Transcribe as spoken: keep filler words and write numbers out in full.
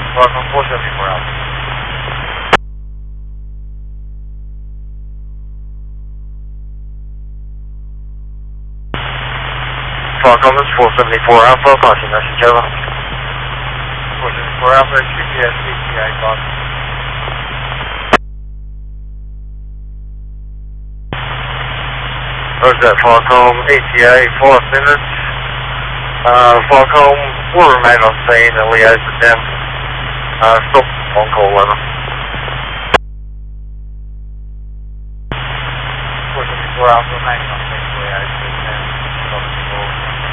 Welcome four seventy-four Alpha. Welcome, this is four seventy-four Alpha, caution message over. four seventy-four Alpha, G P S A T I Boston. Roger that, Falcom, A T I, four minutes. Uh, Falcom, we'll remain on scene and liaise with them. Uh, still on call eleven. four seventy-four Alpha, remain on scene.